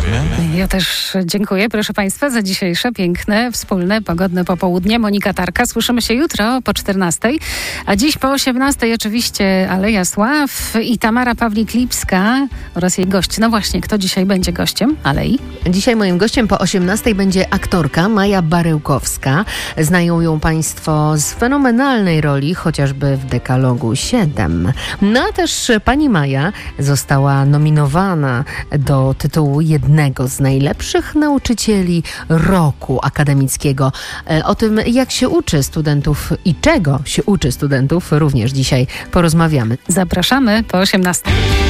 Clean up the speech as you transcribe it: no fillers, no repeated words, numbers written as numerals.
Ja też dziękuję, proszę Państwa, za dzisiejsze piękne, wspólne, pogodne popołudnie. Monika Tarka. Słyszymy się jutro po 14:00, a dziś po 18:00 oczywiście Aleja Sław i Tamara Pawlik-Lipska oraz jej gość. No właśnie, kto dzisiaj będzie gościem Alei? Dzisiaj moim gościem po 18:00 będzie aktorka Maja Baryłkowska. Znają ją Państwo z fenomenalnej roli, chociażby w Dekalogu 7. No a też pani Maja została nominowana do tytułu jednego z najlepszych nauczycieli roku akademickiego. O tym, jak się uczy studentów i czego się uczy studentów, również dzisiaj porozmawiamy. Zapraszamy po 18:00.